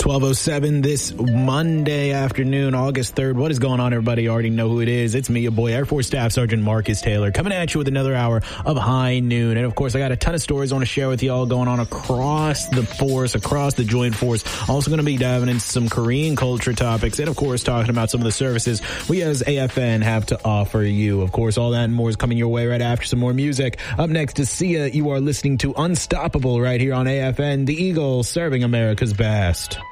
12:07 this Monday afternoon, August 3rd. What is going on, everybody? You already know who it is. It's me, your boy, Air Force Staff Sergeant Marcus Taylor, coming at you with another hour of High Noon. And, of course, I got a ton of stories I want to share with y'all going on across the force, across the Joint Force. Also going to be diving into some Korean culture topics and, of course, talking about some of the services we as AFN have to offer you. Of course, all that and more is coming your way right after some more music. Up next is Sia. You are listening to Unstoppable right here on AFN, the Eagle serving America's best.